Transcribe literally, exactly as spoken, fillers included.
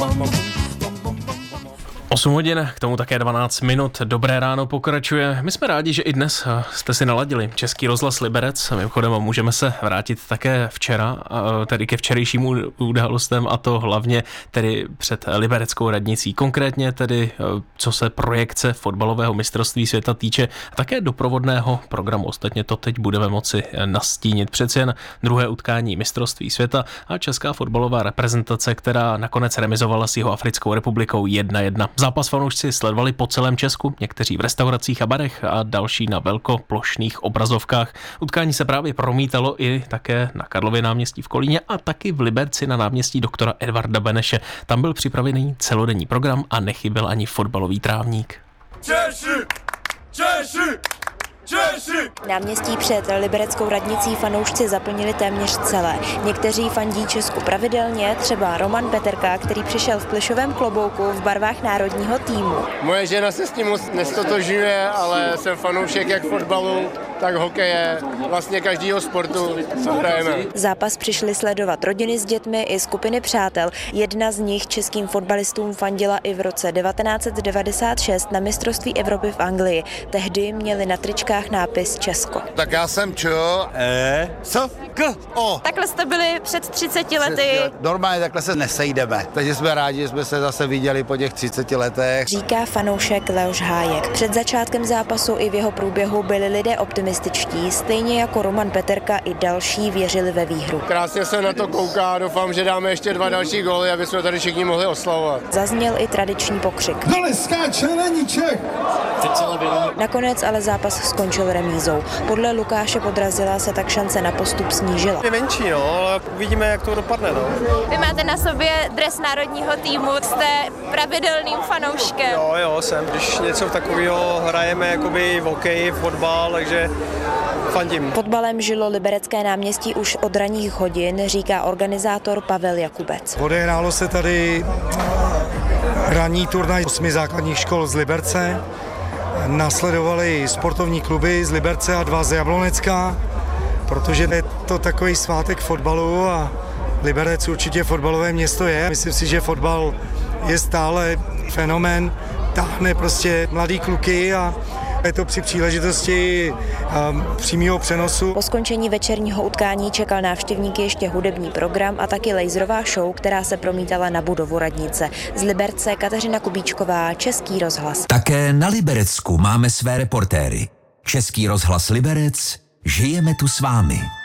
osm hodin, k tomu také dvanáct minut. Dobré ráno pokračuje. My jsme rádi, že i dnes jste si naladili Český rozhlas Liberec. Mimochodem můžeme se vrátit také včera, tedy ke včerejším událostem, a to hlavně tedy před libereckou radnicí. Konkrétně tedy, co se projekce fotbalového mistrovství světa týče, a také doprovodného programu. Ostatně to teď budeme moci nastínit. Přeci jen druhé utkání mistrovství světa a česká fotbalová reprezentace, která nakonec remizovala s Jihoafrickou republikou jedna jedna. Zápas fanoušci sledovali po celém Česku, někteří v restauracích a barech a další na velkoplošných obrazovkách. Utkání se právě promítalo i také na Karlově náměstí v Kolíně a taky v Liberci na náměstí doktora Edvarda Beneše. Tam byl připravený celodenní program a nechyběl ani fotbalový trávník. Češi! Češi! Češi! Náměstí před libereckou radnicí fanoušci zaplnili téměř celé. Někteří fandí Česku pravidelně, třeba Roman Peterka, který přišel v plišovém klobouku v barvách národního týmu. Moje žena se s tím moc nestotožňuje, ale jsem fanoušek jak fotbalu, tak hokeje, vlastně každého sportu, co hrajeme. Zápas přišli sledovat rodiny s dětmi i skupiny přátel. Jedna z nich českým fotbalistům fandila i v roce devatenáct set devadesát šest na mistrovství Evropy v Anglii. Tehdy měli na tričkách nápis Česko. Tak já jsem čo? E, co? K, o. Takhle jste byli před třiceti lety. Normálně takhle se nesejdeme. Takže jsme rádi, že jsme se zase viděli po těch třiceti letech. Říká fanoušek Leoš Hájek. Před začátkem zápasu i v jeho průběhu byli lidé optimističtí, stejně jako Roman Peterka i další věřili ve výhru. Krásně se na to kouká, doufám, že dáme ještě dva další góly, aby jsme tady všichni mohli oslavovat. Zazněl i tradiční pokřik. Dole skáče Leníček! Nakonec ale zápas skončil remízou. Podle Lukáše Podrazila se tak šance na postup snížila. Je menší, no, ale uvidíme, jak to dopadne, no. Vy máte na sobě dres národního týmu, jste pravidelným fanouškem. Jo, jo, jsem. Když něco takového hrajeme, jakoby v hokeji, fotbal, takže fandím. Fotbalem žilo liberecké náměstí už od ranních hodin, říká organizátor Pavel Jakubec. Odehrálo se tady ranní turnaj osmi základních škol z Liberce. Následovaly sportovní kluby z Liberce a dva z Jablonecka, protože je to takový svátek fotbalu a Liberec určitě fotbalové město je. Myslím si, že fotbal je stále fenomén, táhne prostě mladý kluky a je to při příležitosti um, přímého přenosu. Po skončení večerního utkání čekal návštěvníky ještě hudební program a taky laserová show, která se promítala na budovu radnice. Z Liberce Kateřina Kubíčková, Český rozhlas. Také na Liberecku máme své reportéry. Český rozhlas Liberec, žijeme tu s vámi.